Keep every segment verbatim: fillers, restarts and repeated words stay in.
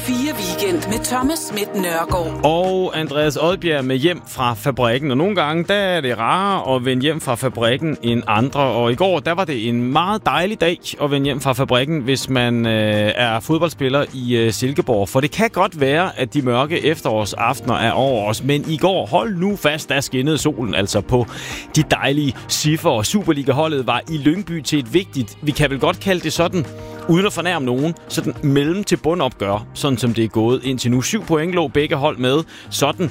fire Weekend med Thomas Schmidt Nørgaard. Og Andreas Odbjerg med hjem fra fabrikken. Og nogle gange, der er det rarere at vende hjem fra fabrikken end andre. Og i går, der var det en meget dejlig dag at vende hjem fra fabrikken, hvis man øh, er fodboldspiller i øh, Silkeborg. For det kan godt være, at de mørke efterårsaftener er over os. Men i går, hold nu fast, der skinnede solen altså på de dejlige Siffer. Og Superliga-holdet var i Lyngby til et vigtigt, vi kan vel godt kalde det sådan, uden at fornærme nogen, sådan mellem til bundopgør, sådan som det er gået indtil nu. Syv point lå begge hold med, sådan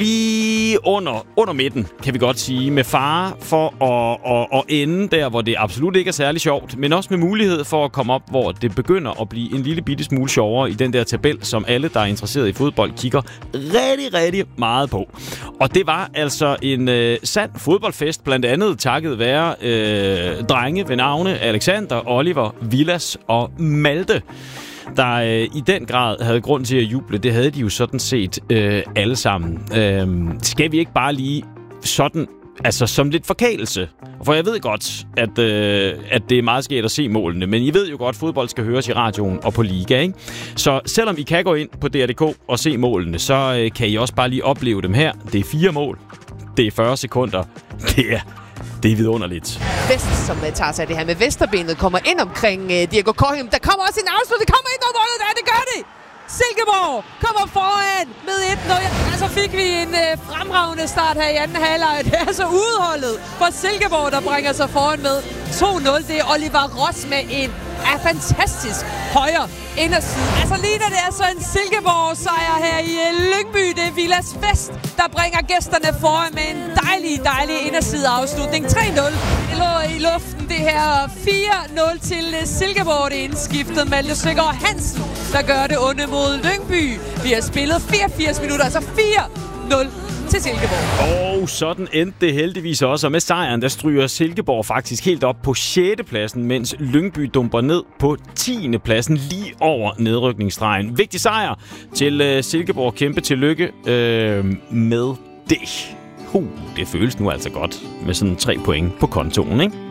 lige under, under midten, kan vi godt sige, med fare for at, at, at ende der, hvor det absolut ikke er særlig sjovt, men også med mulighed for at komme op, hvor det begynder at blive en lille bitte smule sjovere i den der tabel, som alle, der er interesseret i fodbold, kigger rigtig, rigtig meget på. Og det var altså en øh, sand fodboldfest, blandt andet takket være øh, drenge ved navne Alexander, Oliver, Villas og Malte, der øh, i den grad havde grund til at juble. Det havde de jo sådan set øh, alle sammen. Øh, skal vi ikke bare lige sådan, altså som lidt forkælelse? For jeg ved godt, at, øh, at det er meget skægt at se målene, men I ved jo godt, at fodbold skal høres i radioen og på liga, ikke? Så selvom I kan gå ind på D R punktum D K og se målene, så øh, kan I også bare lige opleve dem her. Det er fire mål. Det er fyrre sekunder. Det er Det er vidunderligt. Vest, som tager sig det her med Vesterbenet, kommer ind omkring uh, Diego Corhim. Der kommer også en afslut. Det kommer ind over målet. Ja, det gør det! Silkeborg kommer foran med et nul. Og så fik vi en uh, fremragende start her i anden halvleg. Det er altså udholdet for Silkeborg, der bringer sig foran med to nul. Det er Oliver Ross med en er fantastisk højre inderside. Altså ligner det altså en Silkeborg-sejr her i Lyngby. Det er Villas Vest, der bringer gæsterne foran med en dejlig, dejlig inderside afslutning. tre nul. Det lå i luften det her. fire nul til Silkeborg. Det er indskiftet Malte Søgaard Hansen, der gør det onde mod Lyngby. Vi har spillet fireogfirs minutter, altså fire nul til Silkeborg. Og sådan endte det heldigvis også. Og med sejren, der stryger Silkeborg faktisk helt op på sjette pladsen, mens Lyngby dumper ned på tiende pladsen lige over nedrykningsstregen. Vigtig sejr til uh, Silkeborg. Kæmpe tillykke uh, med det. Uh, det føles nu altså godt med sådan tre point på kontoen, ikke?